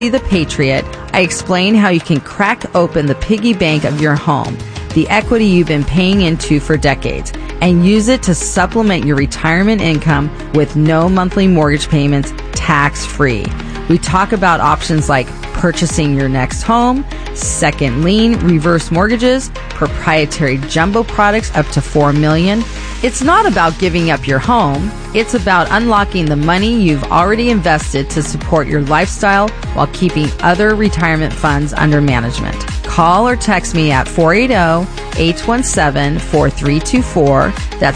The Patriot, I explain how you can crack open the piggy bank of your home, the equity you've been paying into for decades, and use it to supplement your retirement income with no monthly mortgage payments, tax-free. We talk about options like purchasing your next home, second lien, reverse mortgages, proprietary jumbo products up to $4 million. It's not about giving up your home. It's about unlocking the money you've already invested to support your lifestyle while keeping other retirement funds under management. Call or text me at 480-817-4324. That's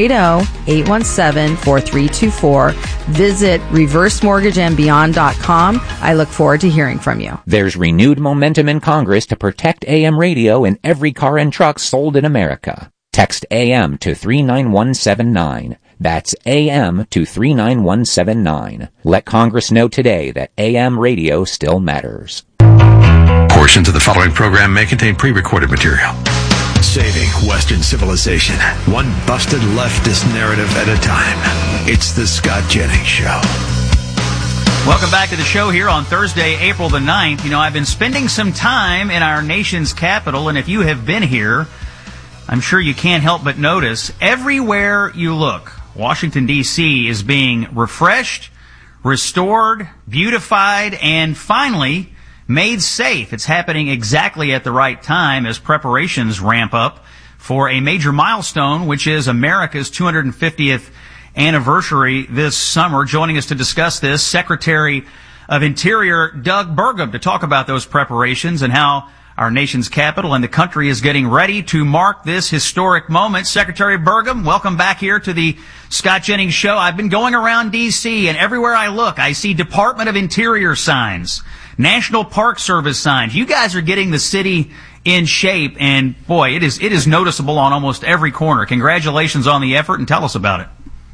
480-817-4324. Visit reversemortgageandbeyond.com. I look forward to hearing from you. There's renewed momentum in Congress to protect AM radio in every car and truck sold in America. Text AM to 39179. That's AM to 39179. Let Congress know today that AM radio still matters. Portions of the following program may contain pre-recorded material. Saving Western civilization, one busted leftist narrative at a time. It's the Scott Jennings Show. Welcome back to the show here on Thursday, April the 9th. You know, I've been spending some time in our nation's capital, and if you have been here, I'm sure you can't help but notice everywhere you look, Washington, D.C. is being refreshed, restored, beautified, and finally made safe. It's happening exactly at the right time as preparations ramp up for a major milestone, which is America's 250th anniversary this summer. Joining us to discuss this, Secretary of Interior Doug Burgum, to talk about those preparations and how our nation's capital and the country is getting ready to mark this historic moment. Secretary Burgum, welcome back here to the Scott Jennings Show. I've been going around D.C., and everywhere I look, I see Department of Interior signs, National Park Service signs. You guys are getting the city in shape, and boy, it is noticeable on almost every corner. Congratulations on the effort, and tell us about it.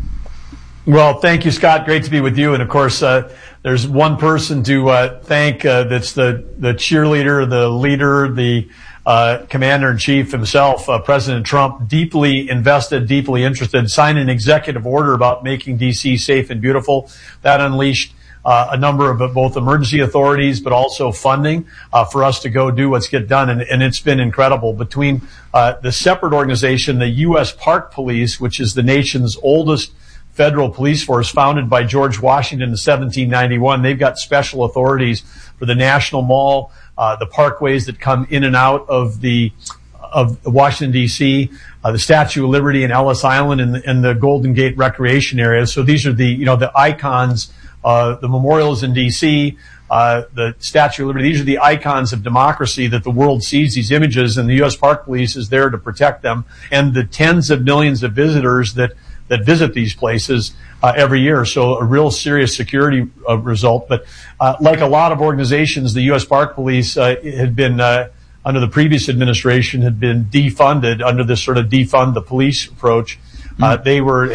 Well, thank you, Scott. Great to be with you. And of course, there's one person to thank. That's the cheerleader, the leader, the commander-in-chief himself, President Trump. Deeply invested, deeply interested. Signed an executive order about making D.C. safe and beautiful. That unleashed a number of both emergency authorities, but also funding for us to go do what's get done. And it's been incredible. Between the separate organization, the U.S. Park Police, which is the nation's oldest federal police force, founded by George Washington in 1791. They've got special authorities for the National Mall, the parkways that come in and out of Washington, D.C., the Statue of Liberty and Ellis Island, and the Golden Gate Recreation Area. So these are the icons. The memorials in D.C., the Statue of Liberty. These are the icons of democracy that the world sees these images, and the U.S. Park Police is there to protect them, and the tens of millions of visitors that visit these places every year. So a real serious security result. But like a lot of organizations, the U.S. Park Police had been, under the previous administration, had been defunded under this sort of defund the police approach. They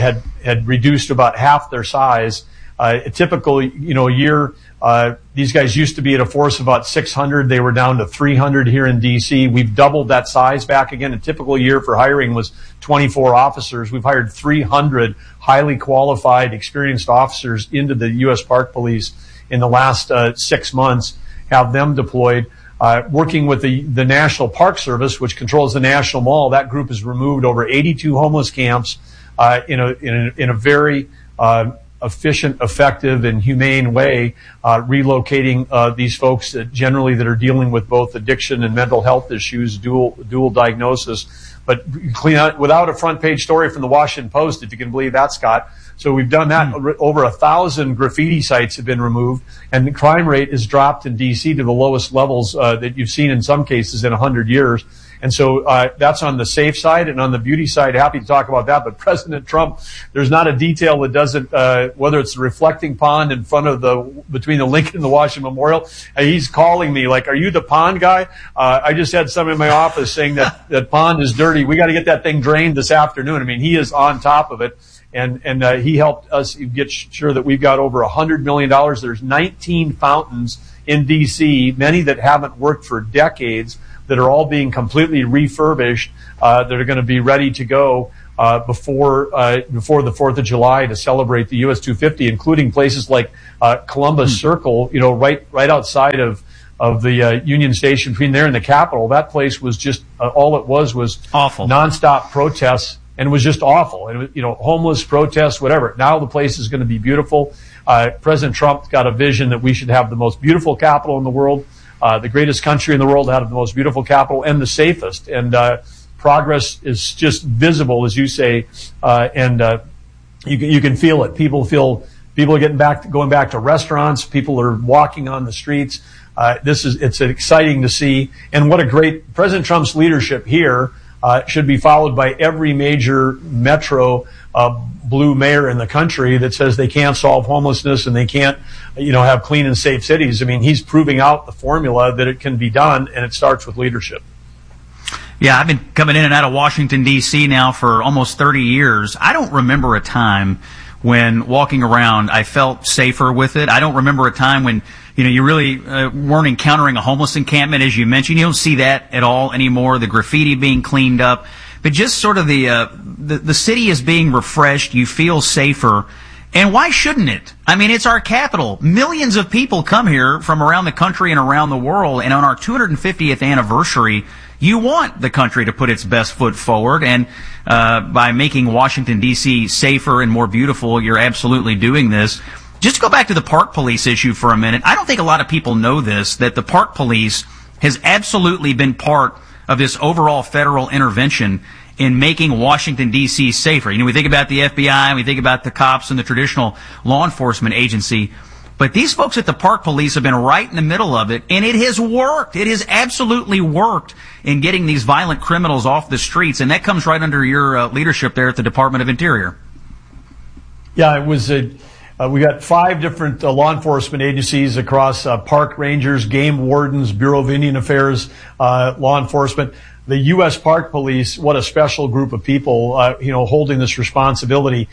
had reduced about half their size. A typical, year, these guys used to be at a force of about 600. They were down to 300 here in D.C. We've doubled that size back again. A typical year for hiring was 24 officers. We've hired 300 highly qualified, experienced officers into the U.S. Park Police in the last 6 months, have them deployed. Working with the National Park Service, which controls the National Mall, that group has removed over 82 homeless camps in a very efficient, effective, and humane way, relocating these folks that are dealing with both addiction and mental health issues, dual diagnosis. But clean out without a front page story from the Washington Post, if you can believe that, Scott. So we've done that. Over 1,000 graffiti sites have been removed, and the crime rate has dropped in D.C. to the lowest levels that you've seen in some cases in 100 years. And so that's on the safe side. And on the beauty side, happy to talk about that. But President Trump, there's not a detail that doesn't, whether it's the reflecting pond in front of between the Lincoln and the Washington Memorial, he's calling me like, are you the pond guy? I just had someone in my office saying that pond is dirty. We got to get that thing drained this afternoon. I mean, he is on top of it. And he helped us get sure that we've got over $100 million. There's 19 fountains in D.C., many that haven't worked for decades, that are all being completely refurbished, that are going to be ready to go before the 4th of July to celebrate the US 250, including places like Columbus Circle, right outside of the Union Station between there and the Capitol. That place was just all it was awful, nonstop protests, and it was just awful. And homeless protests, whatever. Now the place is going to be beautiful. President Trump's got a vision that we should have the most beautiful capital in the world, the greatest country in the world to have the most beautiful capital and the safest. And progress is just visible, as you say, and you can feel it. People are going back to restaurants. People are walking on the streets. It's exciting to see, and what a great President Trump's leadership here should be followed by every major metro blue mayor in the country that says they can't solve homelessness and they can't, have clean and safe cities. I mean, he's proving out the formula that it can be done, and it starts with leadership. Yeah, I've been coming in and out of Washington, D.C. now for almost 30 years. I don't remember a time when walking around I felt safer with it. I don't remember a time when you really weren't encountering a homeless encampment, as you mentioned. You don't see that at all anymore. The graffiti being cleaned up, but just sort of the city is being refreshed. You feel safer, and why shouldn't it? I mean, it's our capital. Millions of people come here from around the country and around the world, and on our 250th anniversary, you want the country to put its best foot forward, and by making Washington, D.C. safer and more beautiful, you're absolutely doing this. Just to go back to the park police issue for a minute, I don't think a lot of people know this, that the park police has absolutely been part of this overall federal intervention in making Washington, D.C. safer. We think about the FBI, we think about the cops and the traditional law enforcement agency, but these folks at the park police have been right in the middle of it, and it has worked. It has absolutely worked in getting these violent criminals off the streets, and that comes right under your leadership there at the Department of Interior. Yeah, it was we got 5 different law enforcement agencies across park rangers, game wardens, Bureau of Indian Affairs, law enforcement. The U.S. Park Police, what a special group of people, holding this responsibility.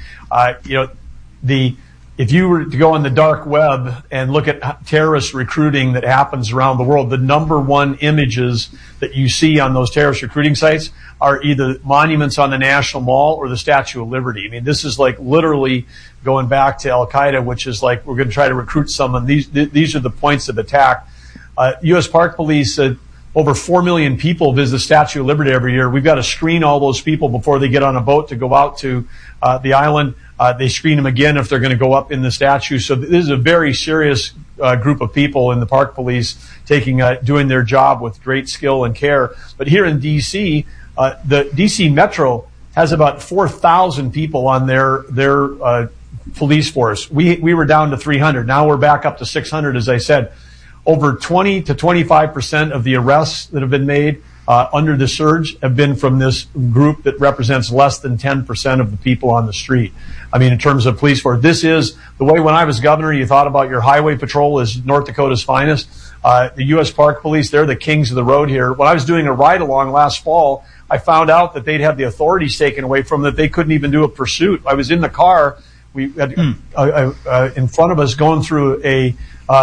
If you were to go on the dark web and look at terrorist recruiting that happens around the world, the number one images that you see on those terrorist recruiting sites are either monuments on the National Mall or the Statue of Liberty. I mean, this is like literally going back to Al-Qaeda, which is like, we're going to try to recruit someone. These are the points of attack. U.S. Park Police, over 4 million people visit the Statue of Liberty every year. We've got to screen all those people before they get on a boat to go out to the island. They screen them again if they're going to go up in the statue. So this is a very serious group of people in the Park Police doing their job with great skill and care. But here in D.C., the D.C. Metro has about 4,000 people on their police force. We were down to 300. Now we're back up to 600, as I said. Over 20 to 25% of the arrests that have been made under the surge have been from this group that represents less than 10% of the people on the street. I mean, in terms of police force, this is the way when I was governor, you thought about your highway patrol as North Dakota's finest. The U.S. Park Police, they're the kings of the road here. When I was doing a ride-along last fall, I found out that they'd had the authorities taken away from them, that they couldn't even do a pursuit. I was in the car. We had in front of us going through an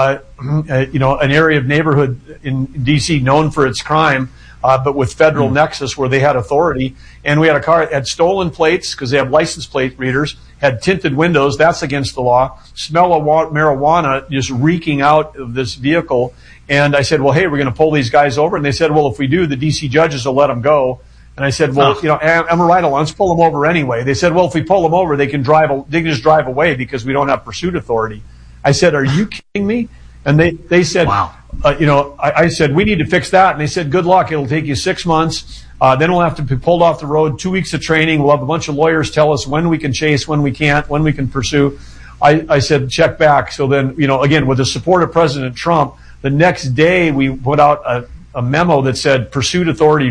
area of neighborhood in D.C. known for its crime, but with federal nexus where they had authority. And we had a car that had stolen plates because they have license plate readers, had tinted windows. That's against the law. Smell of marijuana just reeking out of this vehicle. And I said, well, hey, we're going to pull these guys over. And they said, well, if we do, the D.C. judges will let them go. And I said, well, I'm a ride-along. Let's pull them over anyway. They said, well, if we pull them over, they can just drive away because we don't have pursuit authority. I said, are you kidding me? And they said, wow. I said, we need to fix that. And they said, good luck. It'll take you 6 months. Then we'll have to be pulled off the road, 2 weeks of training. We'll have a bunch of lawyers tell us when we can chase, when we can't, when we can pursue. I said, check back. So then, again, with the support of President Trump, the next day we put out a memo that said pursuit authority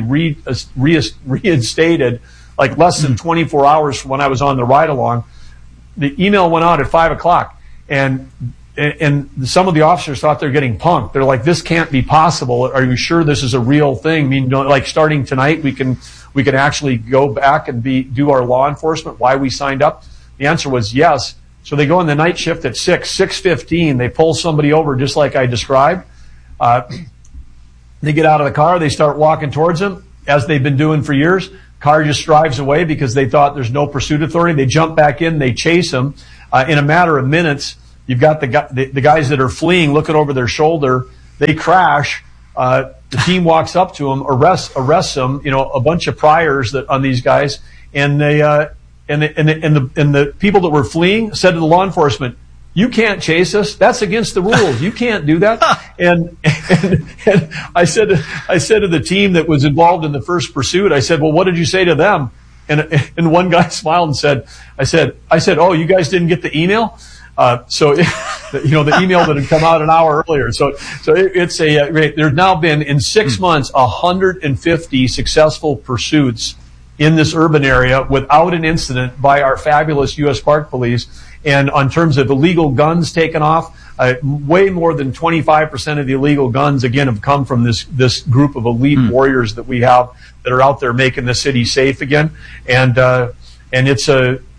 reinstated, like less than 24 hours from when I was on the ride-along. The email went out at 5 o'clock, and some of the officers thought they're getting punked. They're like, this can't be possible. Are you sure this is a real thing? I mean, like starting tonight, we can actually go back and do our law enforcement, why we signed up? The answer was yes. So they go in the night shift at 6:15. They pull somebody over just like I described. They get out of the car. They start walking towards them. as they've been doing for years. Car just drives away because they thought there's no pursuit authority. They jump back in, they chase them. In a matter of minutes, you've got the guys that are fleeing looking over their shoulder. They crash. The team walks up to them, arrests them. A bunch of priors on these guys, and the people that were fleeing said to the law enforcement, "You can't chase us. That's against the rules. You can't do that." And I said to the team that was involved in the first pursuit, I said, "Well, what did you say to them?" And one guy smiled and said, I said, "Oh, you guys didn't get the email?" The email that had come out an hour earlier. There's now been in 6 months 150 successful pursuits in this urban area without an incident by our fabulous U.S. Park Police. And on terms of illegal guns taken off, way more than 25% of the illegal guns, again, have come from this group of elite warriors that we have that are out there making the city safe again. And it's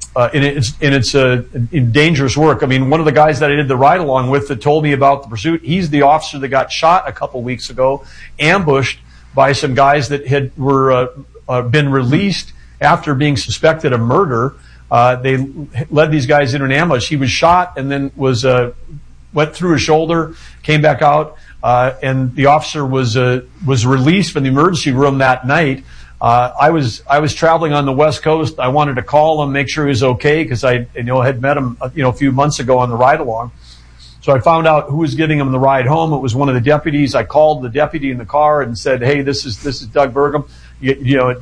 dangerous work. I mean, one of the guys that I did the ride along with that told me about the pursuit, he's the officer that got shot a couple weeks ago, ambushed by some guys that were been released after being suspected of murder. They led these guys into an ambush. He was shot and then went through his shoulder, came back out, and the officer was released from the emergency room that night. I was traveling on the West Coast. I wanted to call him, make sure he was okay, because I had met him a few months ago on the ride along. So I found out who was giving him the ride home. It was one of the deputies. I called the deputy in the car and said, "Hey, this is Doug Burgum. You have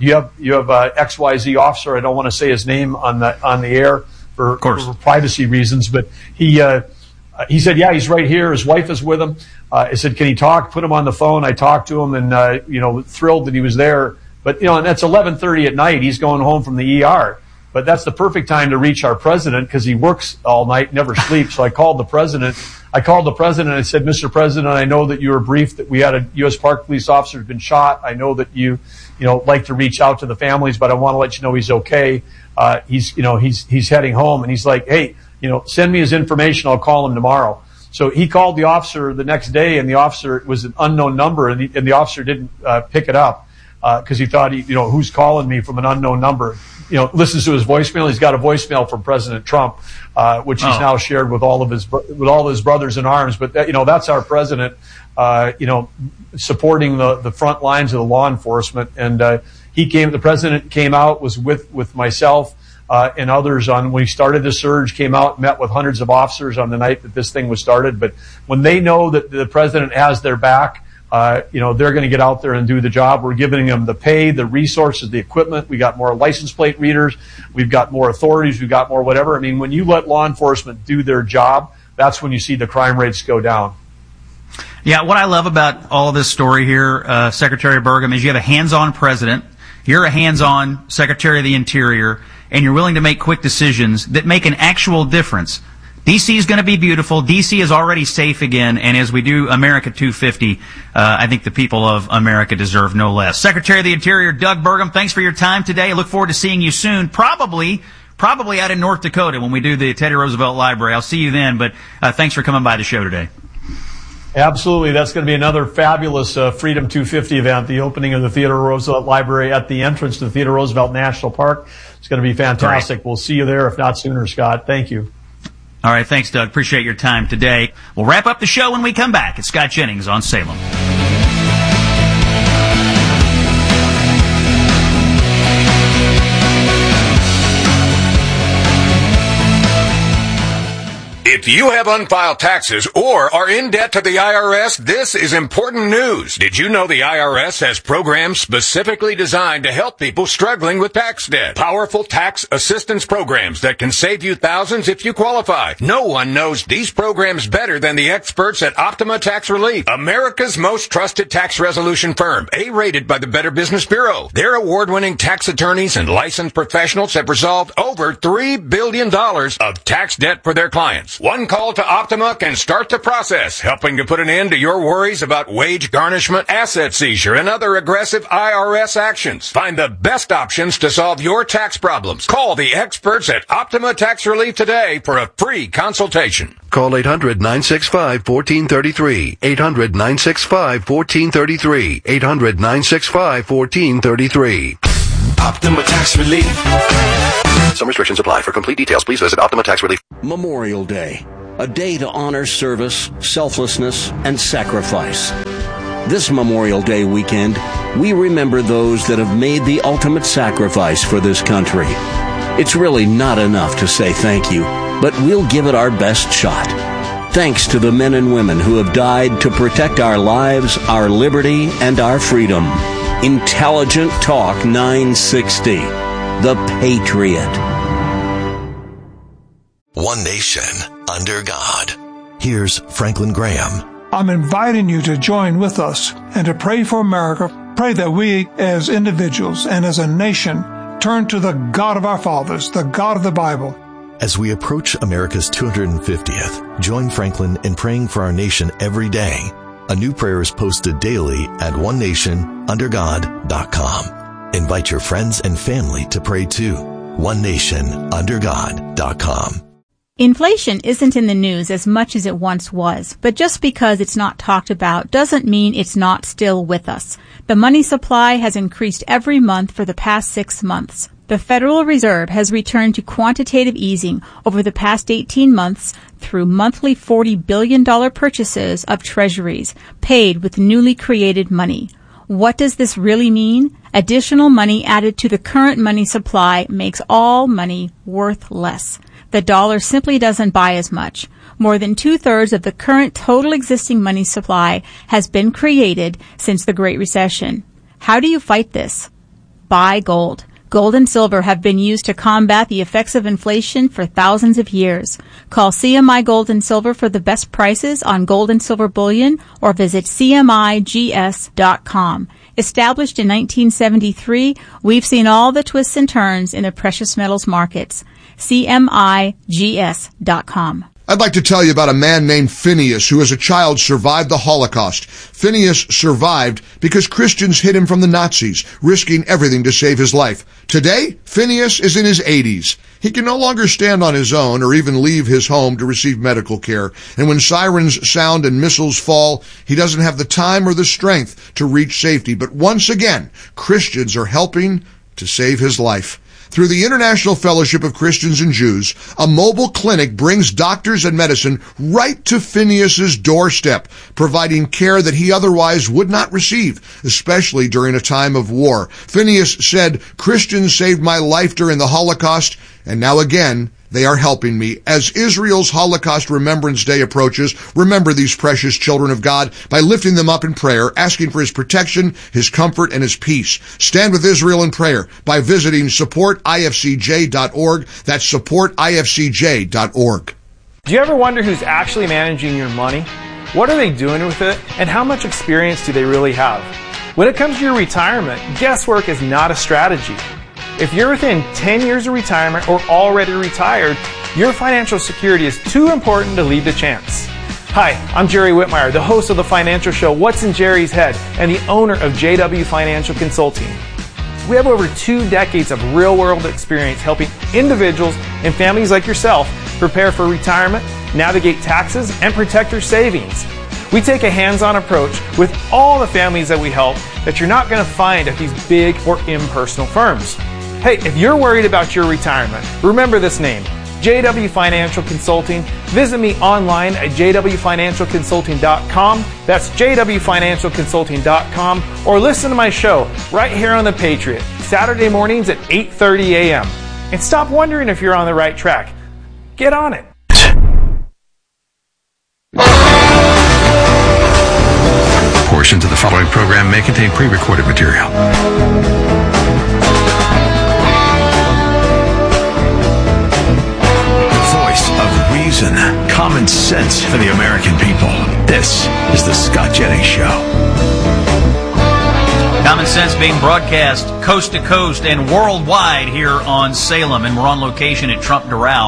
XYZ officer. I don't want to say his name on the air for privacy reasons, but he said, yeah, he's right here. His wife is with him. I said, can he talk? Put him on the phone. I talked to him and thrilled that he was there. But and that's 11:30 at night. He's going home from the ER. But that's the perfect time to reach our president because he works all night, never sleeps. So I called the president. I said, Mr. President, I know that you were briefed that we had a U.S. Park Police officer who's been shot. I know that you like to reach out to the families, but I want to let you know he's okay. He's heading home. And he's like, hey, send me his information. I'll call him tomorrow. So he called the officer the next day, and the officer was an unknown number, and the officer didn't pick it up because he thought, who's calling me from an unknown number? Listens to his voicemail. He's got a voicemail from President Trump, which he's now shared with all of his brothers in arms. But that's our president, supporting the front lines of the law enforcement. And the president came out, was with myself and others when we started the surge. Came out, met with hundreds of officers on the night that this thing was started. But when they know that the president has their back, they're going to get out there and do the job. We're giving them the pay, the resources, the equipment. We got more license plate readers. We've got more authorities. We've got more whatever. I mean, when you let law enforcement do their job, that's when you see the crime rates go down. Yeah, what I love about all of this story here, Secretary Burgum, is you have a hands-on president. You're a hands-on Secretary of the Interior, and you're willing to make quick decisions that make an actual difference. D.C. is going to be beautiful. D.C. is already safe again, and as we do America 250, I think the people of America deserve no less. Secretary of the Interior Doug Burgum, thanks for your time today. I look forward to seeing you soon, probably out in North Dakota when we do the Teddy Roosevelt Library. I'll see you then, but thanks for coming by the show today. Absolutely. That's going to be another fabulous Freedom 250 event, the opening of the Theodore Roosevelt Library at the entrance to the Theodore Roosevelt National Park. It's going to be fantastic. Great. We'll see you there, if not sooner, Scott. Thank you. All right, thanks, Doug. Appreciate your time today. We'll wrap up the show when we come back. It's Scott Jennings on Salem. If you have unfiled taxes or are in debt to the IRS, this is important news. Did you know the IRS has programs specifically designed to help people struggling with tax debt? Powerful tax assistance programs that can save you thousands if you qualify. No one knows these programs better than the experts at Optima Tax Relief, America's most trusted tax resolution firm, A-rated by the Better Business Bureau. Their award-winning tax attorneys and licensed professionals have resolved over $3 billion of tax debt for their clients. One call to Optima can start the process, helping to put an end to your worries about wage garnishment, asset seizure, and other aggressive IRS actions. Find the best options to solve your tax problems. Call the experts at Optima Tax Relief today for a free consultation. Call 800-965-1433. 800-965-1433. 800-965-1433. Optima Tax Relief. Some restrictions apply. For complete details, please visit Optima Tax Relief. Memorial Day, a day to honor service, selflessness, and sacrifice. This Memorial Day weekend, we remember those that have made the ultimate sacrifice for this country. It's really not enough to say thank you, but we'll give it our best shot. Thanks to the men and women who have died to protect our lives, our liberty, and our freedom. Intelligent Talk 960. The Patriot. One nation under God. Here's Franklin Graham. I'm inviting you to join with us and to pray for America. Pray that we as individuals and as a nation turn to the God of our fathers, the God of the Bible. As we approach America's 250th, join Franklin in praying for our nation every day. A new prayer is posted daily at onenationundergod.com. Invite your friends and family to pray too. onenationundergod.com. Inflation isn't in the news as much as it once was, but just because it's not talked about doesn't mean it's not still with us. The money supply has increased every month for the past 6 months. The Federal Reserve has returned to quantitative easing over the past 18 months through monthly $40 billion purchases of treasuries paid with newly created money. What does this really mean? Additional money added to the current money supply makes all money worth less. The dollar simply doesn't buy as much. More than 2/3 of the current total existing money supply has been created since the Great Recession. How do you fight this? Buy gold. Gold and silver have been used to combat the effects of inflation for thousands of years. Call CMI Gold and Silver for the best prices on gold and silver bullion or visit CMIGS.com. Established in 1973, we've seen all the twists and turns in the precious metals markets. CMIGS.com. I'd like to tell you about a man named Phineas who as a child survived the Holocaust. Phineas survived because Christians hid him from the Nazis, risking everything to save his life. Today, Phineas is in his 80s. He can no longer stand on his own or even leave his home to receive medical care. And when sirens sound and missiles fall, he doesn't have the time or the strength to reach safety. But once again, Christians are helping to save his life. Through the International Fellowship of Christians and Jews, a mobile clinic brings doctors and medicine right to Phineas's doorstep, providing care that he otherwise would not receive, especially during a time of war. Phineas said, "Christians saved my life during the Holocaust, and now again, they are helping me." As Israel's Holocaust Remembrance Day approaches, remember these precious children of God by lifting them up in prayer, asking for his protection, his comfort, and his peace. Stand with Israel in prayer by visiting supportifcj.org. That's supportifcj.org. Do you ever wonder who's actually managing your money? What are they doing with it? And how much experience do they really have? When it comes to your retirement, guesswork is not a strategy. If you're within 10 years of retirement or already retired, your financial security is too important to leave to chance. Hi, I'm Jerry Whitmire, the host of the financial show What's in Jerry's Head and the owner of JW Financial Consulting. We have over 2 decades of real-world experience helping individuals and families like yourself prepare for retirement, navigate taxes, and protect their savings. We take a hands-on approach with all the families that we help that you're not going to find at these big or impersonal firms. Hey, if you're worried about your retirement, remember this name, JW Financial Consulting. Visit me online at jwfinancialconsulting.com. That's jwfinancialconsulting.com. Or listen to my show right here on The Patriot, Saturday mornings at 8:30 a.m. And stop wondering if you're on the right track. Get on it. Portions of the following program may contain pre-recorded material. Reason, common sense for the American people. This is the Scott Jennings Show. Common Sense being broadcast coast to coast and worldwide here on Salem, and we're on location at Trump Doral.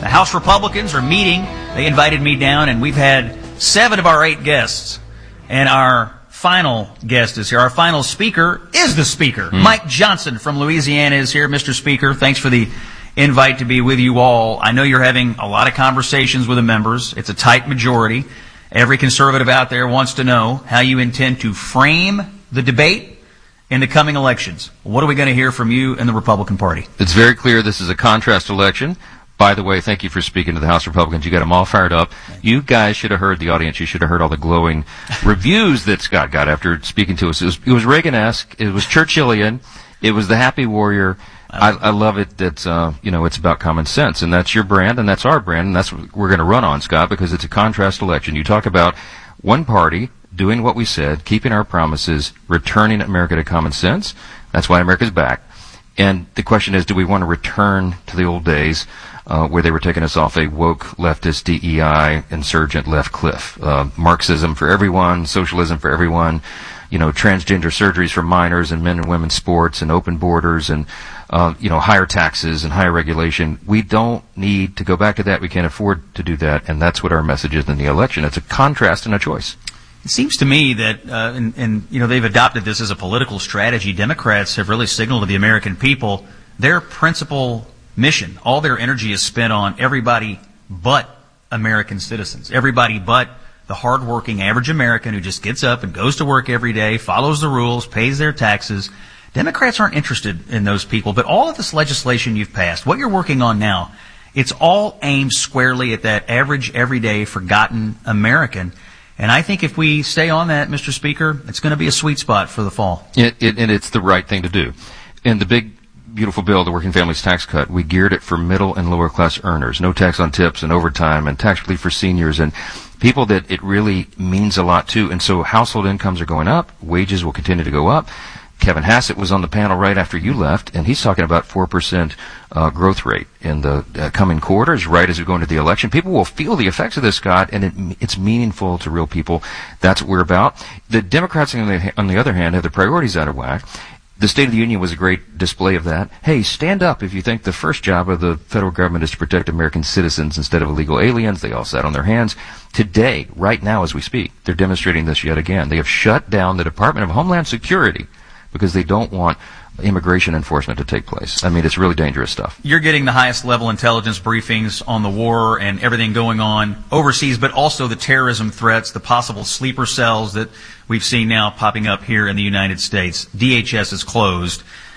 The House Republicans are meeting. They invited me down, and we've had 7 of our 8 guests. And our final guest is here. Our final speaker is the Speaker. Mike Johnson from Louisiana is here. Mr. Speaker, thanks for the invite to be with you all. I know you're having a lot of conversations with the members. It's a tight majority. Every conservative out there wants to know how you intend to frame the debate in the coming elections. What are we going to hear from you and the Republican Party? It's very clear this is a contrast election. By the way, thank you for speaking to the House Republicans. You got them all fired up. You guys should have heard the audience. You should have heard all the glowing reviews that Scott got after speaking to us. It was Reagan-esque. It was Churchillian. It was the happy warrior. I love it that, it's about common sense. And that's your brand, and that's our brand, and that's what we're going to run on, Scott, because it's a contrast election. You talk about one party doing what we said, keeping our promises, returning America to common sense. That's why America's back. And the question is, do we want to return to the old days where they were taking us off a woke leftist DEI insurgent left cliff? Marxism for everyone, socialism for everyone, transgender surgeries for minors and men and women's sports and open borders and, higher taxes and higher regulation. We don't need to go back to that. We can't afford to do that. And that's what our message is in the election. It's a contrast and a choice. It seems to me that, they've adopted this as a political strategy. Democrats have really signaled to the American people their principal mission. All their energy is spent on everybody but American citizens. Everybody but the hardworking average American who just gets up and goes to work every day, follows the rules, pays their taxes. Democrats aren't interested in those people. But all of this legislation you've passed, what you're working on now, it's all aimed squarely at that average, everyday, forgotten American. And I think if we stay on that, Mr. Speaker, it's going to be a sweet spot for the fall. And it's the right thing to do. And the big, beautiful bill, the Working Families Tax Cut, we geared it for middle and lower class earners. No tax on tips and overtime and tax relief for seniors and people that it really means a lot to. And so household incomes are going up. Wages will continue to go up. Kevin Hassett was on the panel right after you left, and he's talking about 4% growth rate in the coming quarters, right as we go into the election. People will feel the effects of this, Scott, and it's meaningful to real people. That's what we're about. The Democrats, on the other hand, have their priorities out of whack. The State of the Union was a great display of that. Hey, stand up if you think the first job of the federal government is to protect American citizens instead of illegal aliens. They all sat on their hands. Today, right now as we speak, they're demonstrating this yet again. They have shut down the Department of Homeland Security because they don't want immigration enforcement to take place. I mean, it's really dangerous stuff. You're getting the highest level intelligence briefings on the war and everything going on overseas, but also the terrorism threats, the possible sleeper cells that we've seen now popping up here in the United States. DHS is closed,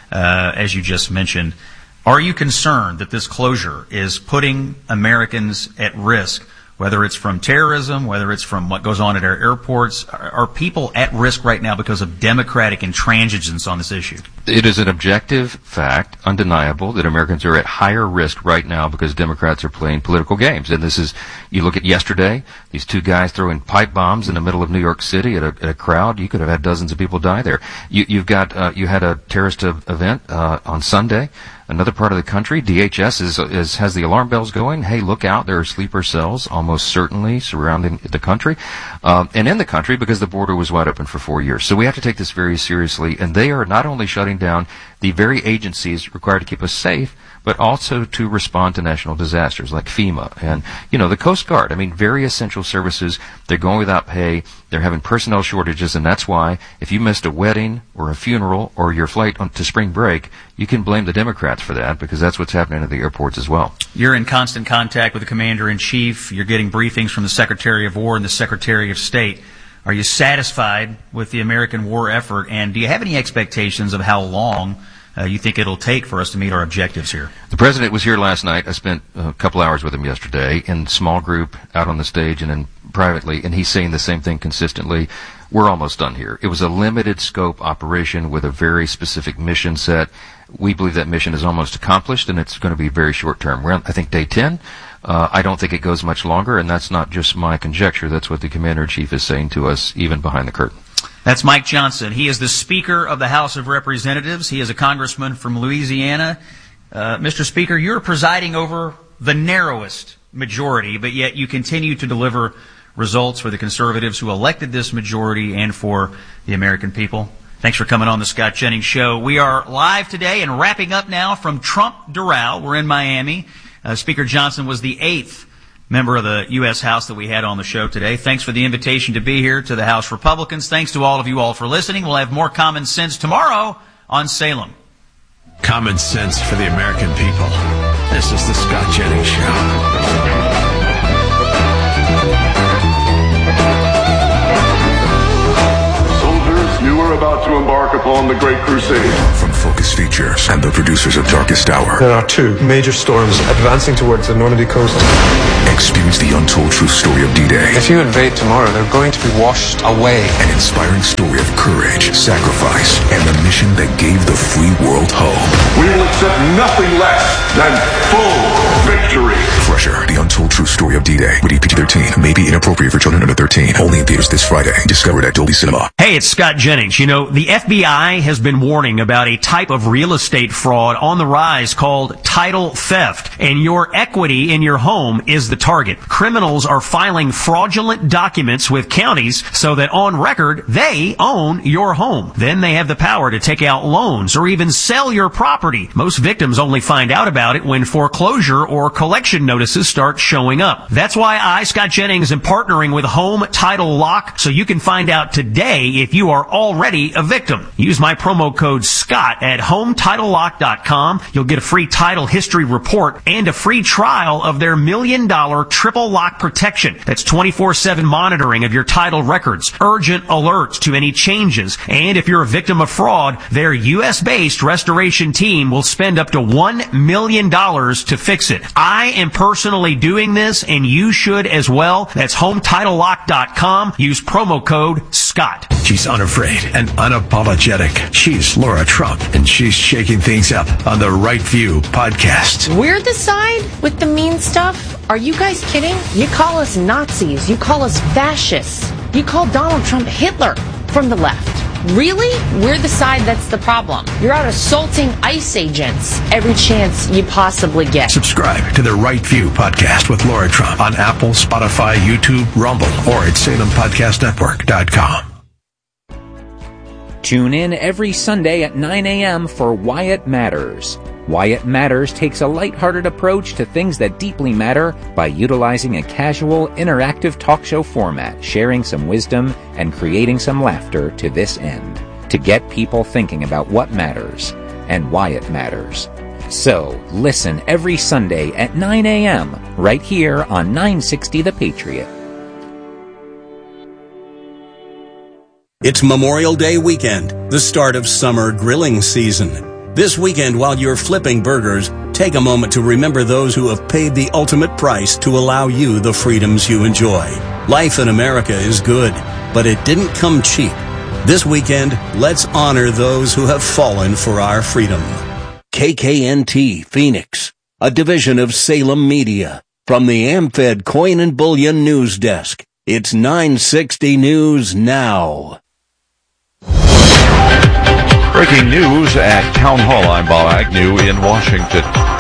as you just mentioned. Are you concerned that this closure is putting Americans at risk, whether it's from terrorism, whether it's from what goes on at our airports? Are people at risk right now because of Democratic intransigence on this issue? It is an objective fact, undeniable, that Americans are at higher risk right now because Democrats are playing political games. And this is, you look at yesterday, these 2 guys throwing pipe bombs in the middle of New York City at a crowd. You could have had dozens of people die there. You had a terrorist event on Sunday. Another part of the country, DHS has the alarm bells going. Hey, look out, there are sleeper cells almost certainly surrounding the country, and in the country because the border was wide open for 4 years. So we have to take this very seriously, and they are not only shutting down the very agencies required to keep us safe, but also to respond to national disasters like FEMA and, the Coast Guard. I mean, very essential services. They're going without pay. They're having personnel shortages, and that's why if you missed a wedding or a funeral or your flight to spring break, you can blame the Democrats for that because that's what's happening at the airports as well. You're in constant contact with the Commander-in-Chief. You're getting briefings from the Secretary of War and the Secretary of State. Are you satisfied with the American war effort, and do you have any expectations of how long you think it'll take for us to meet our objectives here? The President was here last night. I spent a couple hours with him yesterday in small group, out on the stage and then privately, and he's saying the same thing consistently. We're almost done here. It was a limited scope operation with a very specific mission set. We believe that mission is almost accomplished, and it's going to be very short term. We're on, I think, day 10. I don't think it goes much longer, and that's not just my conjecture. That's what the Commander-in-Chief is saying to us, even behind the curtain. That's Mike Johnson. He is the Speaker of the House of Representatives. He is a congressman from Louisiana. Mr. Speaker, you're presiding over the narrowest majority, but yet you continue to deliver results for the conservatives who elected this majority and for the American people. Thanks for coming on the Scott Jennings Show. We are live today and wrapping up now from Trump Doral. We're in Miami. Speaker Johnson was the 8th member of the U.S. House that we had on the show today. Thanks for the invitation to be here to the House Republicans. Thanks to all of you all for listening. We'll have more Common Sense tomorrow on Salem. Common sense for the American people. This is the Scott Jennings Show. You are about to embark upon the Great Crusade. From Focus Features and the producers of Darkest Hour. There are 2 major storms advancing towards the Normandy coast. Experience the untold true story of D-Day. If you invade tomorrow, they're going to be washed away. An inspiring story of courage, sacrifice, and the mission that gave the free world hope. We will accept nothing less than full victory. Crusher, the untold true story of D-Day. Rated PG-13. May be inappropriate for children under 13. Only in theaters this Friday. Discovered at Dolby Cinema. Hey, it's Scott Jennings. You know, the FBI has been warning about a type of real estate fraud on the rise called title theft. And your equity in your home is the target. Criminals are filing fraudulent documents with counties so that on record they own your home. Then they have the power to take out loans or even sell your property. Most victims only find out about it when foreclosure or collection notices start showing up. That's why I, Scott Jennings, am partnering with Home Title Lock so you can find out today if you are already a victim. Use my promo code SCOTT at HomeTitleLock.com. You'll get a free title history report and a free trial of their $1 million triple lock protection. That's 24/7 monitoring of your title records, urgent alerts to any changes, and if you're a victim of fraud, their U.S.-based restoration team will spend up to $1 million to fix it. I am personally doing this, and you should as well. That's HomeTitleLock.com. Use promo code SCOTT. She's unafraid and unapologetic. She's Laura Trump, and she's shaking things up on the Right View podcast. We're the side with the mean stuff? Are you guys kidding? You call us Nazis. You call us fascists. You call Donald Trump Hitler from the left. Really? We're the side that's the problem. You're out assaulting ICE agents every chance you possibly get. Subscribe to the Right View podcast with Laura Trump on Apple, Spotify, YouTube, Rumble, or at SalemPodcastNetwork.com. Tune in every Sunday at 9 a.m. for Wyatt Matters. Wyatt Matters takes a lighthearted approach to things that deeply matter by utilizing a casual, interactive talk show format, sharing some wisdom and creating some laughter to this end, to get people thinking about what matters and why it matters. So, listen every Sunday at 9 a.m. right here on 960 The Patriot. It's Memorial Day weekend, the start of summer grilling season. This weekend, while you're flipping burgers, take a moment to remember those who have paid the ultimate price to allow you the freedoms you enjoy. Life in America is good, but it didn't come cheap. This weekend, let's honor those who have fallen for our freedom. KKNT Phoenix, a division of Salem Media. From the AmFed Coin and Bullion News Desk, it's 960 News Now. Breaking news at Town Hall. I'm Bob Agnew in Washington.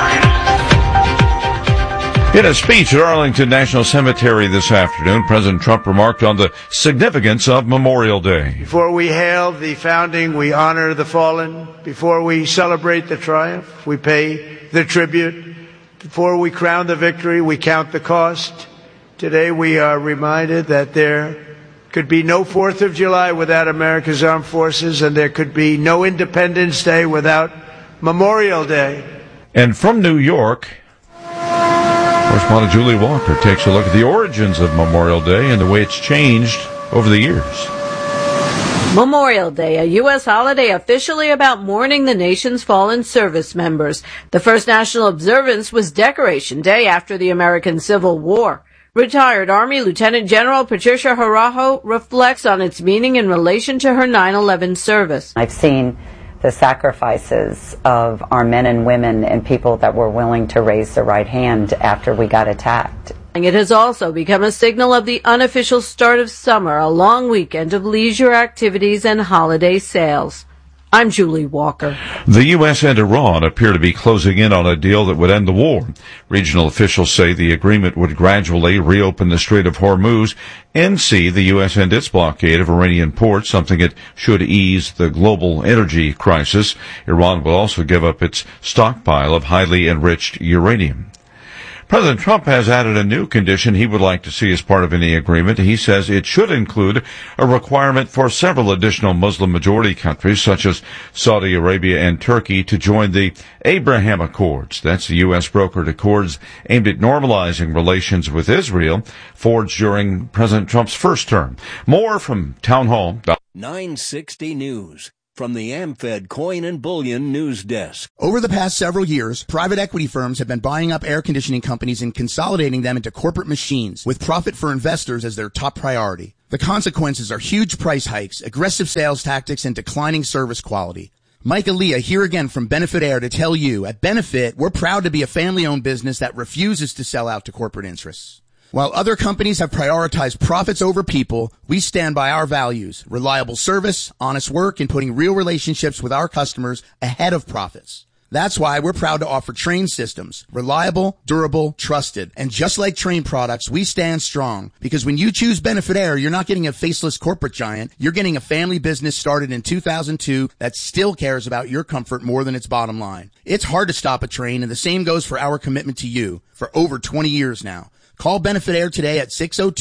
In a speech at Arlington National Cemetery this afternoon, President Trump remarked on the significance of Memorial Day. Before we hail the founding, we honor the fallen. Before we celebrate the triumph, we pay the tribute. Before we crown the victory, we count the cost. Today we are reminded that there could be no 4th of July without America's armed forces, and there could be no Independence Day without Memorial Day. And from New York, correspondent Julie Walker takes a look at the origins of Memorial Day and the way it's changed over the years. Memorial Day, a U.S. holiday officially about mourning the nation's fallen service members. The first national observance was Decoration Day after the American Civil War. Retired Army Lieutenant General Patricia Harajo reflects on its meaning in relation to her 9/11 service. I've seen the sacrifices of our men and women and people that were willing to raise the right hand after we got attacked. It has also become a signal of the unofficial start of summer, a long weekend of leisure activities and holiday sales. I'm Julie Walker. The U.S. and Iran appear to be closing in on a deal that would end the war. Regional officials say the agreement would gradually reopen the Strait of Hormuz and see the U.S. end its blockade of Iranian ports, something that should ease the global energy crisis. Iran will also give up its stockpile of highly enriched uranium. President Trump has added a new condition he would like to see as part of any agreement. He says it should include a requirement for several additional Muslim-majority countries, such as Saudi Arabia and Turkey, to join the Abraham Accords. That's the U.S. brokered accords aimed at normalizing relations with Israel, forged during President Trump's first term. More from Town Hall. 960 News. From the AmFed Coin and Bullion News Desk. Over the past several years, private equity firms have been buying up air conditioning companies and consolidating them into corporate machines, with profit for investors as their top priority. The consequences are huge price hikes, aggressive sales tactics, and declining service quality. Mike Aaliyah here again from Benefit Air to tell you, at Benefit, we're proud to be a family-owned business that refuses to sell out to corporate interests. While other companies have prioritized profits over people, we stand by our values: reliable service, honest work, and putting real relationships with our customers ahead of profits. That's why we're proud to offer Trane systems. Reliable, durable, trusted. And just like Trane products, we stand strong. Because when you choose Benefit Air, you're not getting a faceless corporate giant. You're getting a family business started in 2002 that still cares about your comfort more than its bottom line. It's hard to stop a Trane, and the same goes for our commitment to you for over 20 years now. Call Benefit Air today at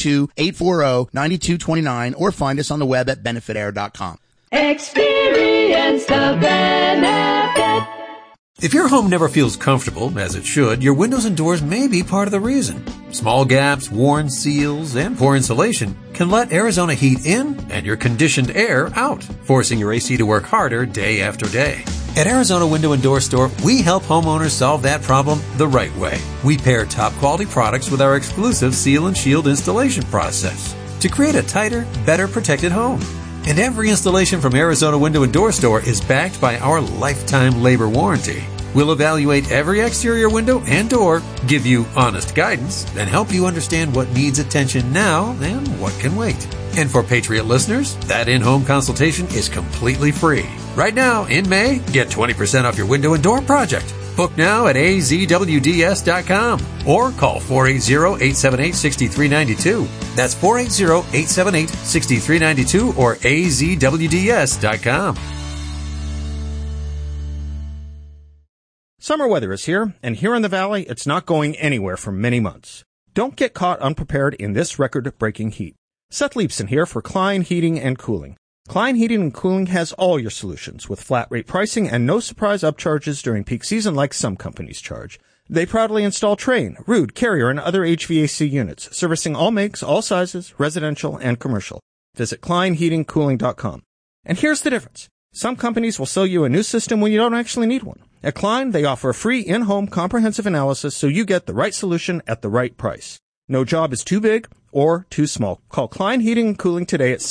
602-840-9229 or find us on the web at benefitair.com. Experience the benefit. If your home never feels comfortable, as it should, your windows and doors may be part of the reason. Small gaps, worn seals, and poor insulation can let Arizona heat in and your conditioned air out, forcing your AC to work harder day after day. At Arizona Window and Door Store, we help homeowners solve that problem the right way. We pair top quality products with our exclusive Seal and Shield installation process to create a tighter, better protected home. And every installation from Arizona Window and Door Store is backed by our lifetime labor warranty. We'll evaluate every exterior window and door, give you honest guidance, and help you understand what needs attention now and what can wait. And for Patriot listeners, that in-home consultation is completely free. Right now, in May, get 20% off your window and door project. Book now at azwds.com or call 480-878-6392. That's 480-878-6392 or azwds.com. Summer weather is here, and here in the Valley, it's not going anywhere for many months. Don't get caught unprepared in this record-breaking heat. Seth Leibson here for Klein Heating and Cooling. Klein Heating and Cooling has all your solutions with flat rate pricing and no surprise upcharges during peak season like some companies charge. They proudly install Trane, Ruud, Carrier, and other HVAC units, servicing all makes, all sizes, residential and commercial. Visit KleinHeatingCooling.com. And here's the difference. Some companies will sell you a new system when you don't actually need one. At Klein, they offer a free in-home comprehensive analysis so you get the right solution at the right price. No job is too big or too small. Call Klein Heating and Cooling today at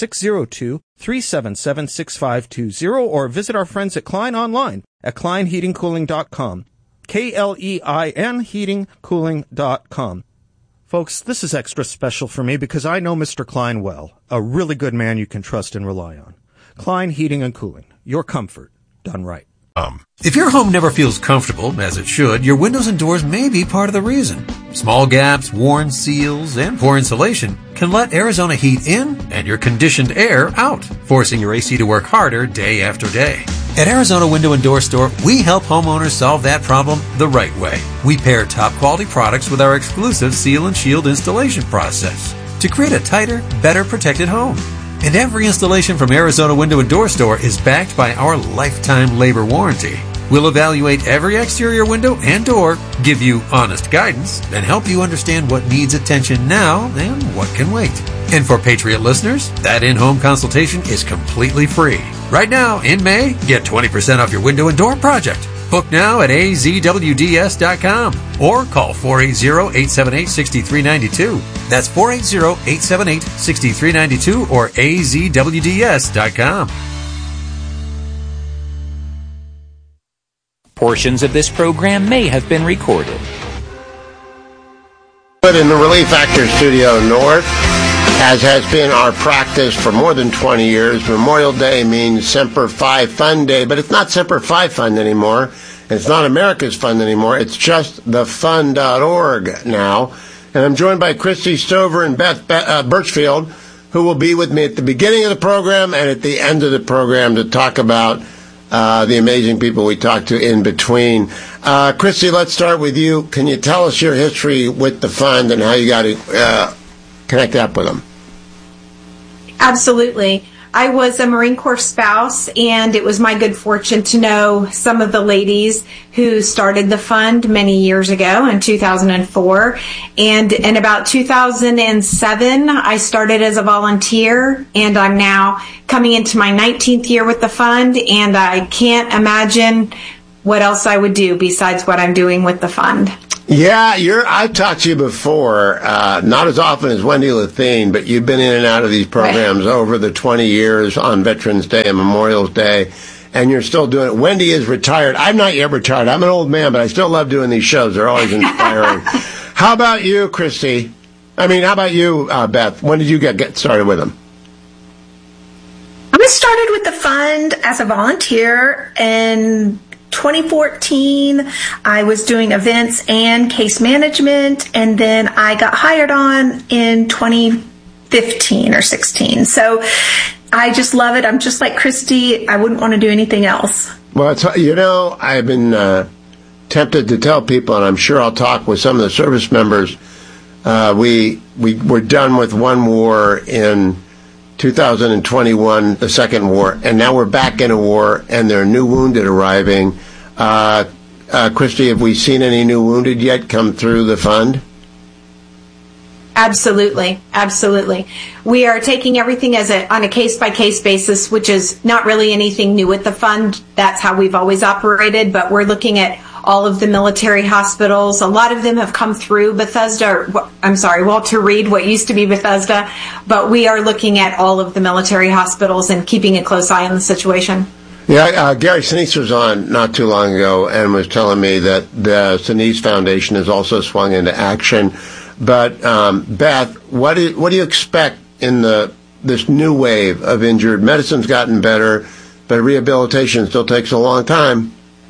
602-377-6520 or visit our friends at Klein online at KleinHeatingCooling.com. KLEIN heatingcooling.com. Folks, this is extra special for me because I know Mr. Klein well, a really good man you can trust and rely on. Klein Heating and Cooling. Your comfort done right. If your home never feels comfortable, as it should, your windows and doors may be part of the reason. Small gaps, worn seals, and poor insulation can let Arizona heat in and your conditioned air out, forcing your AC to work harder day after day. At Arizona Window and Door Store, we help homeowners solve that problem the right way. We pair top quality products with our exclusive Seal and Shield installation process to create a tighter, better protected home. And every installation from Arizona Window and Door Store is backed by our lifetime labor warranty. We'll evaluate every exterior window and door, give you honest guidance, and help you understand what needs attention now and what can wait. And for Patriot listeners, that in-home consultation is completely free. Right now, in May, get 20% off your window and door project. Book now at azwds.com or call 480-878-6392. That's 480-878-6392 or azwds.com. Portions of this program may have been recorded. In the Relief Factor Studio North, as has been our practice for more than 20 years, Memorial Day means Semper Fi Fund Day, but it's not Semper Fi Fund anymore. It's not America's Fund anymore. It's just thefund.org now. And I'm joined by Christy Stover and Beth Birchfield, who will be with me at the beginning of the program and at the end of the program to talk about the amazing people we talked to in between. Christy, let's start with you. Can you tell us your history with the fund and how you got to connect up with them? Absolutely. I was a Marine Corps spouse, and it was my good fortune to know some of the ladies who started the fund many years ago in 2004. And in about 2007, I started as a volunteer, and I'm now coming into my 19th year with the fund, and I can't imagine what else I would do besides what I'm doing with the fund. Yeah, I've talked to you before, not as often as Wendy Lethine, but you've been in and out of these programs over the 20 years on Veterans Day and Memorial Day, and you're still doing it. Wendy is retired. I'm not yet retired. I'm an old man, but I still love doing these shows. They're always inspiring. How about you, Christy? How about you, Beth? When did you get started with them? I started with the fund as a volunteer in 2014. I was doing events and case management, and then I got hired on in 2015 or 16. So I just love it. I'm just like Christy. I wouldn't want to do anything else. Well, I've been tempted to tell people, and I'm sure I'll talk with some of the service members, we were done with one war in 2021, the second war, and now we're back in a war, and there are new wounded arriving. Christy, have we seen any new wounded yet come through the fund? Absolutely. We are taking everything on a case-by-case basis, which is not really anything new with the fund. That's how we've always operated, but we're looking at all of the military hospitals. A lot of them have come through Walter Reed, what used to be Bethesda, but we are looking at all of the military hospitals and keeping a close eye on the situation. Yeah, Gary Sinise was on not too long ago and was telling me that the Sinise Foundation has also swung into action. But Beth, what do you expect in this new wave of injured? Medicine's gotten better, but rehabilitation still takes a long time.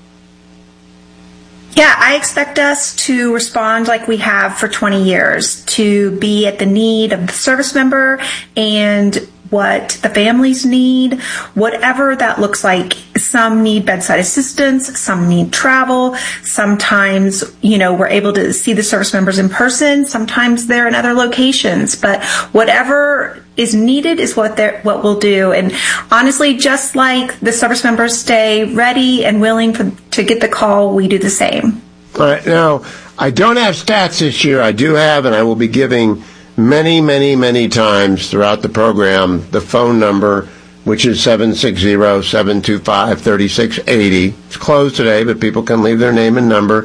Yeah, I expect us to respond like we have for 20 years, to be at the need of the service member and what the families need, whatever that looks like. Some need bedside assistance, some need travel. Sometimes, we're able to see the service members in person. Sometimes they're in other locations, but whatever is needed is what we'll do. And honestly, just like the service members stay ready and willing to get the call, we do the same. All right. Now, I don't have stats this year. I do have, and I will be giving many, many, many times throughout the program the phone number, which is 760-725-3680. It's closed today, but people can leave their name and number,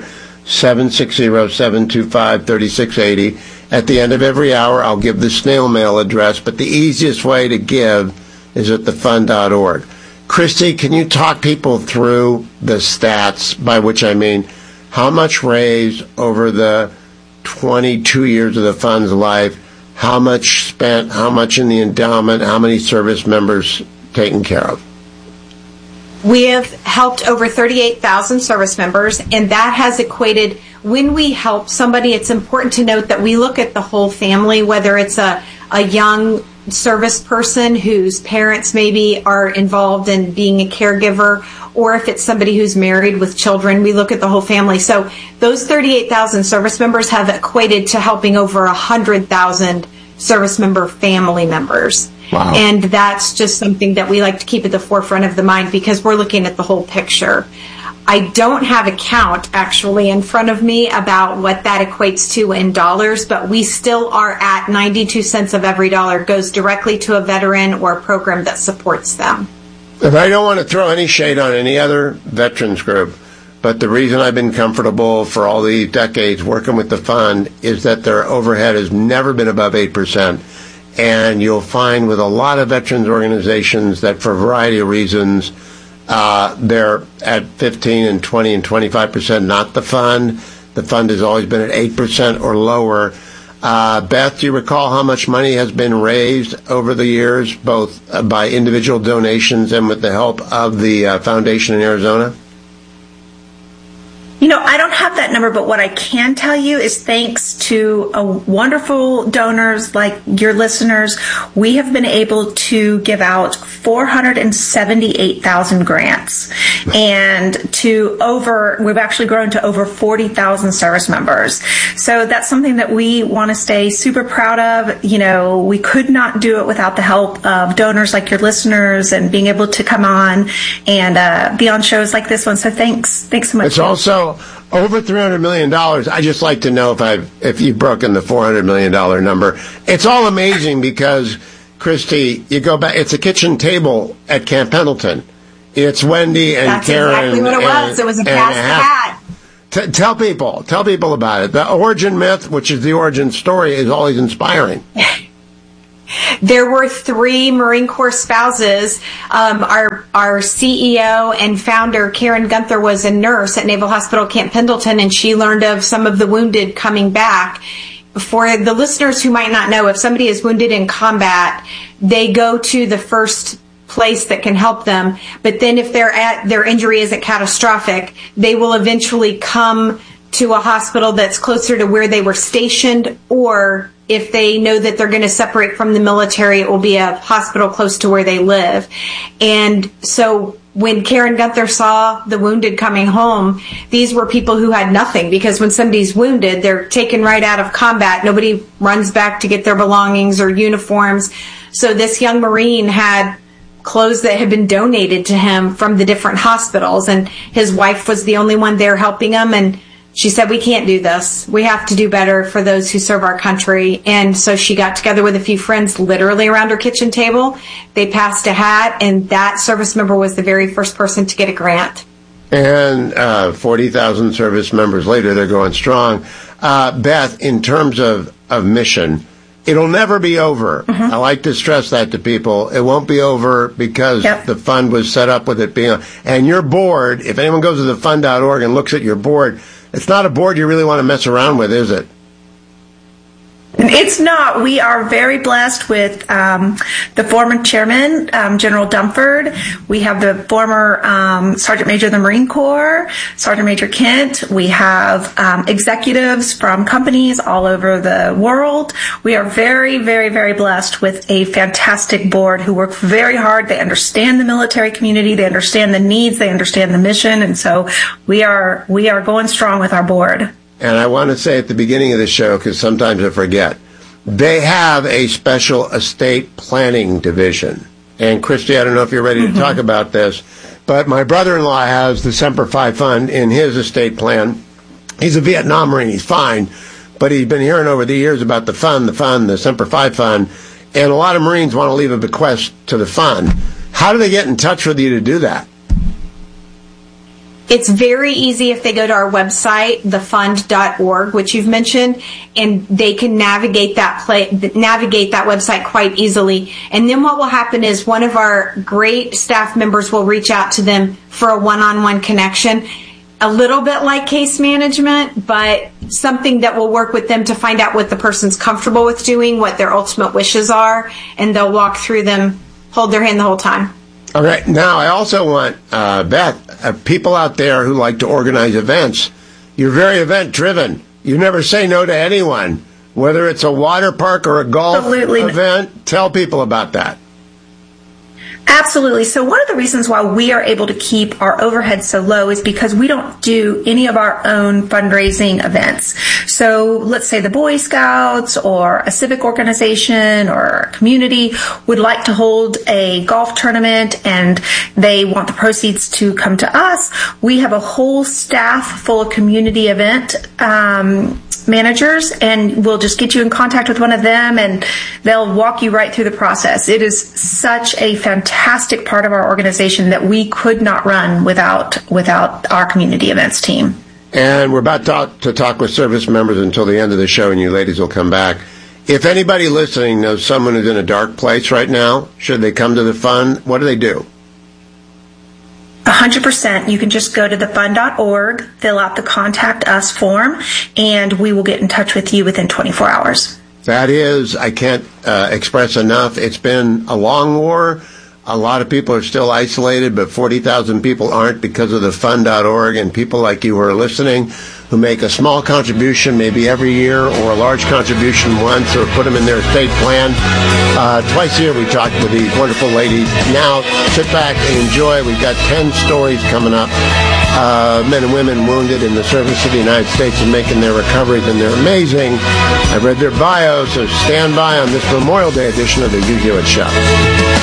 760-725-3680. At the end of every hour, I'll give the snail mail address, but the easiest way to give is at thefund.org. Christy, can you talk people through the stats, by which I mean how much raised over the 22 years of the fund's life, how much spent, how much in the endowment, how many service members taken care of? We have helped over 38,000 service members, and that has equated, when we help somebody, it's important to note that we look at the whole family, whether it's a young service person whose parents maybe are involved in being a caregiver, or if it's somebody who's married with children, we look at the whole family. So those 38,000 service members have equated to helping over 100,000 service member family members. Wow. And that's just something that we like to keep at the forefront of the mind because we're looking at the whole picture. I don't have a count actually in front of me about what that equates to in dollars, but we still are at 92 cents of every dollar goes directly to a veteran or a program that supports them. And I don't want to throw any shade on any other veterans group, but the reason I've been comfortable for all these decades working with the fund is that their overhead has never been above 8%. And you'll find with a lot of veterans organizations that for a variety of reasons, they're at 15 and 20 and 25%, not the fund. The fund has always been at 8% or lower. Beth, do you recall how much money has been raised over the years, both by individual donations and with the help of the foundation in Arizona? I don't have that number, but what I can tell you is thanks to wonderful donors like your listeners, we have been able to give out 478,000 grants and we've actually grown to over 40,000 service members. So that's something that we want to stay super proud of. We could not do it without the help of donors like your listeners and being able to come on and be on shows like this one. So thanks so much. It's also over $300 million. I just like to know if you've broken the $400 million number. It's all amazing because, Christy, you go back, it's a kitchen table at Camp Pendleton. It's Wendy and That's Karen. That's exactly what it was. It was a pass the hat. Tell people about it. The origin myth, which is the origin story, is always inspiring. There were 3 Marine Corps spouses. Our CEO and founder, Karen Gunther, was a nurse at Naval Hospital Camp Pendleton, and she learned of some of the wounded coming back. For the listeners who might not know, if somebody is wounded in combat, they go to the first place that can help them. But then if their injury isn't catastrophic, they will eventually come to a hospital that's closer to where they were stationed, or if they know that they're going to separate from the military, it will be a hospital close to where they live. And so when Karen Gunther saw the wounded coming home, these were people who had nothing, because when somebody's wounded, they're taken right out of combat. Nobody runs back to get their belongings or uniforms. So this young Marine had clothes that had been donated to him from the different hospitals, and his wife was the only one there helping him. And she said, we can't do this. We have to do better for those who serve our country. And so she got together with a few friends literally around her kitchen table. They passed a hat, and that service member was the very first person to get a grant. And 40,000 service members later, they're going strong. Beth, in terms of mission, it'll never be over. I like to stress that to people. It won't be over because the fund was set up with it being... And your board, if anyone goes to thefund.org and looks at your board, it's not a board you really want to mess around with, is it? It's not. We are very blessed with the former chairman, General Dunford. We have the former Sergeant Major of the Marine Corps, Sergeant Major Kent. We have executives from companies all over the world. We are very, very, very blessed with a fantastic board who work very hard. They understand the military community. They understand the needs. They understand the mission. And so we are going strong with our board. And I want to say at the beginning of the show, because sometimes I forget, they have a special estate planning division. And Christy, I don't know if you're ready to talk about this, but my brother-in-law has the Semper Fi Fund in his estate plan. He's a Vietnam Marine. He's fine. But he's been hearing over the years about the Semper Fi Fund. And a lot of Marines want to leave a bequest to the fund. How do they get in touch with you to do that? It's very easy if they go to our website, thefund.org, which you've mentioned, and they can navigate that website quite easily. And then what will happen is one of our great staff members will reach out to them for a one-on-one connection, a little bit like case management, but something that will work with them to find out what the person's comfortable with doing, what their ultimate wishes are, and they'll walk through them, hold their hand the whole time. All right. Now, I also want, Beth, people out there who like to organize events. You're very event-driven. You never say no to anyone, whether it's a water park or a golf event. Tell people about that. Absolutely. So one of the reasons why we are able to keep our overhead so low is because we don't do any of our own fundraising events. So let's say the Boy Scouts or a civic organization or a community would like to hold a golf tournament and they want the proceeds to come to us. We have a whole staff full of community event managers, and we'll just get you in contact with one of them and they'll walk you right through the process. It is such a fantastic part of our organization that we could not run without our community events team. And we're about to talk with service members until the end of the show, and you ladies will come back. If anybody listening knows someone who's in a dark place right now, should they come to the fund, what do they do? 100%. You can just go to thefund.org, fill out the Contact Us form, and we will get in touch with you within 24 hours. That is, I can't express enough. It's been a long war. A lot of people are still isolated, but 40,000 people aren't because of the fund.org, and people like you who are listening who make a small contribution maybe every year or a large contribution once or put them in their estate plan. Twice a year we talk with these wonderful ladies. Now sit back and enjoy. We've got 10 stories coming up. Men and women wounded in the service of the United States and making their recoveries, and they're amazing. I read their bios, so stand by on this Memorial Day edition of the Hugh Hewitt Show.